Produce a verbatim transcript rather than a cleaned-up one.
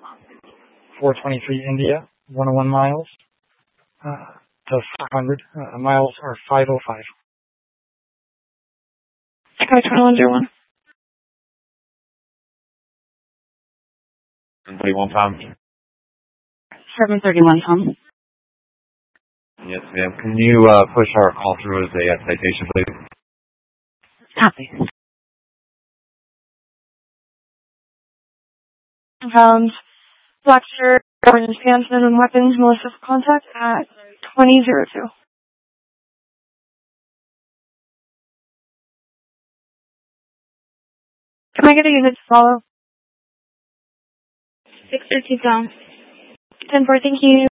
four twenty-three India, one oh one miles uh, to five hundred. Uh, miles are five oh five. Sky twenty-one zero one. seven thirty-one, Tom. seven thirty-one, Tom. Yes, ma'am. Can you uh, push our call through as a uh, citation, please? Copy. Found black shirt, orange pants, and weapons, malicious contact at twenty oh two. Can I get a unit to follow? six thirty, Tom. ten four, thank you.